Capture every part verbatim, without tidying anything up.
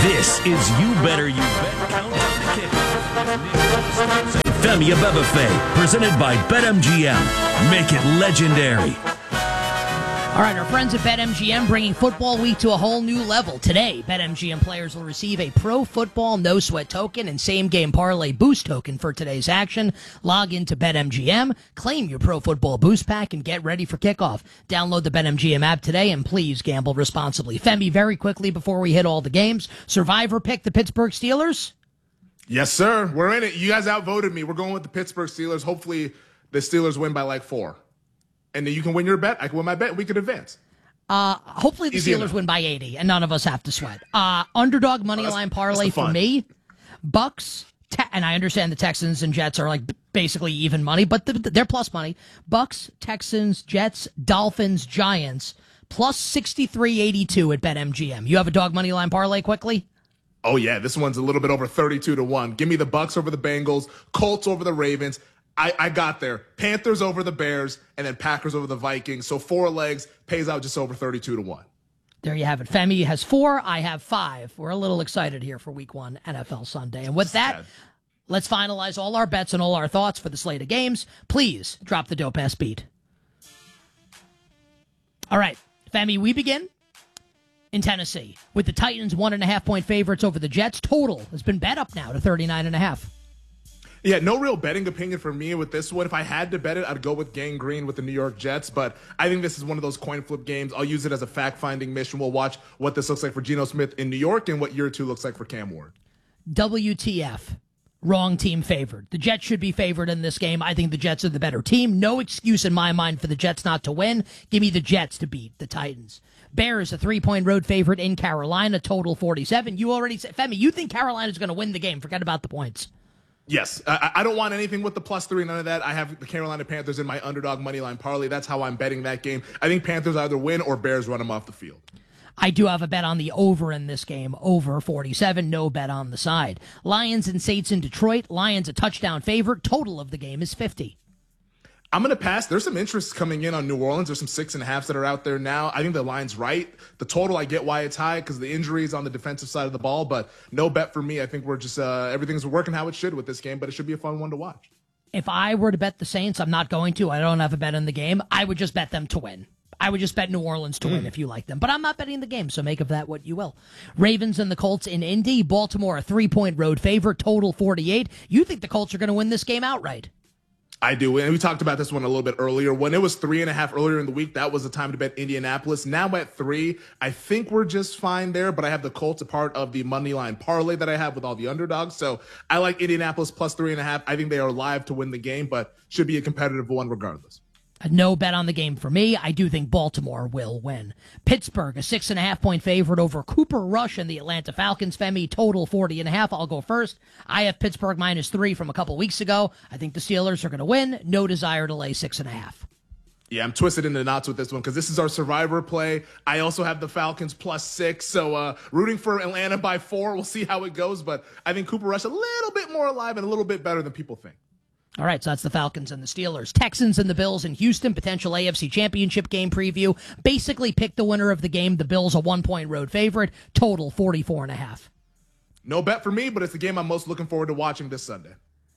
This is You Better You Bet Countdown to Kickoff. Femi Abebefe, presented by BetMGM. Make it legendary. All right, our friends at BetMGM bringing football week to a whole new level. Today, BetMGM players will receive a Pro Football No Sweat token and Same Game Parlay Boost token for today's action. Log into BetMGM, claim your Pro Football Boost Pack, and get ready for kickoff. Download the BetMGM app today, and please gamble responsibly. Femi, very quickly before we hit all the games, Survivor picked the Pittsburgh Steelers? Yes, sir. We're in it. You guys outvoted me. We're going with the Pittsburgh Steelers. Hopefully, the Steelers win by like four. And then you can win your bet. I can win my bet. We can advance. Uh, hopefully the Easy Steelers enough. win by eighty, and none of us have to sweat. Uh, underdog money That's- line that's parlay the for fun. me. Bucks, te- and I understand the Texans and Jets are like basically even money, but th- they're plus money. Bucks, Texans, Jets, Dolphins, Giants, plus sixty-three eighty-two at BetMGM. You have a dog money line parlay quickly? Oh, yeah. This one's a little bit over thirty-two to one. Give me the Bucks over the Bengals, Colts over the Ravens. I, I got there. Panthers over the Bears, and then Packers over the Vikings. So four legs pays out just over thirty-two to one. There you have it. Femi has four. I have five. We're a little excited here for week one N F L Sunday. And with that, Sad. let's finalize all our bets and all our thoughts for the slate of games. Please drop the dope ass beat. All right, Femi, we begin in Tennessee with the Titans one and a half point favorites over the Jets. Total has been bet up now to thirty-nine and a half. Yeah, no real betting opinion for me with this one. If I had to bet it, I'd go with Gang Green with the New York Jets. But I think this is one of those coin flip games. I'll use it as a fact-finding mission. We'll watch what this looks like for Geno Smith in New York and what year two looks like for Cam Ward. W T F. Wrong team favored. The Jets should be favored in this game. I think the Jets are the better team. No excuse in my mind for the Jets not to win. Give me the Jets to beat the Titans. Bears, a three-point road favorite in Carolina, total forty-seven. You already said, Femi, you think Carolina's going to win the game. Forget about the points. Yes, I, I don't want anything with the plus three, none of that. I have the Carolina Panthers in my underdog money line parlay. That's how I'm betting that game. I think Panthers either win or Bears run them off the field. I do have a bet on the over in this game, over forty-seven, no bet on the side. Lions and Saints in Detroit. Lions a touchdown favorite. Total of the game is fifty. I'm going to pass. There's some interest coming in on New Orleans. There's some six and a halves that are out there now. I think the line's right. The total, I get why it's high because the injuries on the defensive side of the ball, but no bet for me. I think we're just, uh, everything's working how it should with this game, but it should be a fun one to watch. If I were to bet the Saints, I'm not going to. I don't have a bet in the game. I would just bet them to win. I would just bet New Orleans to win if you like them. But I'm not betting the game, so make of that what you will. Ravens and the Colts in Indy. Baltimore, a three-point road favorite, total forty-eight. You think the Colts are going to win this game outright? I do. And we talked about this one a little bit earlier. When it was three and a half earlier in the week, that was the time to bet Indianapolis. Now at three, I think we're just fine there, but I have the Colts a part of the money line parlay that I have with all the underdogs. So I like Indianapolis plus three and a half. I think they are live to win the game, but should be a competitive one regardless. No bet on the game for me. I do think Baltimore will win. Pittsburgh, a six and a half point favorite over Cooper Rush and the Atlanta Falcons. Femi, total forty and a half. I'll go first. I have Pittsburgh minus three from a couple weeks ago. I think the Steelers are going to win. No desire to lay six and a half. Yeah, I'm twisted into knots with this one because this is our survivor play. I also have the Falcons plus six, so uh, rooting for Atlanta by four. We'll see how it goes, but I think Cooper Rush a little bit more alive and a little bit better than people think. All right, so that's the Falcons and the Steelers. Texans and the Bills in Houston, potential A F C Championship game preview. Basically pick the winner of the game. The Bills a one-point road favorite, total forty-four and a half. No bet for me, but it's the game I'm most looking forward to watching this Sunday.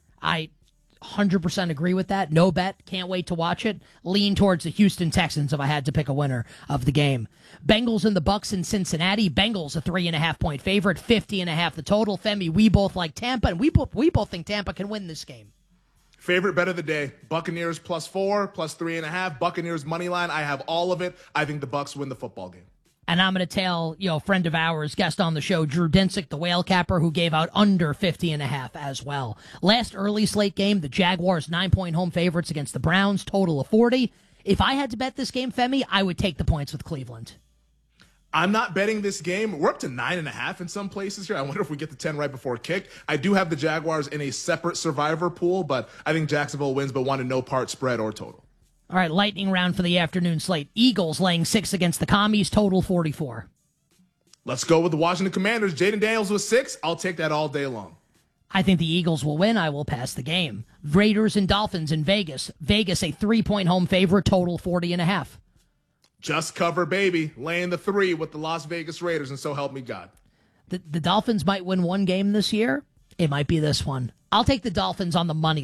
I one hundred percent agree with that. No bet. Can't wait to watch it. Lean towards the Houston Texans if I had to pick a winner of the game. Bengals and the Bucks in Cincinnati. Bengals a three and a half point favorite, fifty and a half the total. Femi, we both like Tampa, and we both, we both think Tampa can win this game. Favorite bet of the day, Buccaneers plus four, plus three and a half. Buccaneers money line. I have all of it. I think the Bucks win the football game. And I'm going to tell, you know, friend of ours, guest on the show, Drew Dinsick, the whale capper, who gave out under fifty and a half as well. Last early slate game, the Jaguars nine-point home favorites against the Browns, total of forty. If I had to bet this game, Femi, I would take the points with Cleveland. I'm not betting this game. We're up to nine and a half in some places here. I wonder if we get the ten right before kick. I do have the Jaguars in a separate survivor pool, but I think Jacksonville wins, but want a no part spread or total. All right, lightning round for the afternoon slate. Eagles laying six against the Commies, total forty-four. Let's go with the Washington Commanders. Jaden Daniels with six. I'll take that all day long. I think the Eagles will win. I will pass the game. Raiders and Dolphins in Vegas. Vegas, a three-point home favorite, total forty and a half. Just cover, baby. Laying the three with the Las Vegas Raiders, and so help me God. the, the Dolphins might win one game this year. It might be this one. I'll take the Dolphins on the money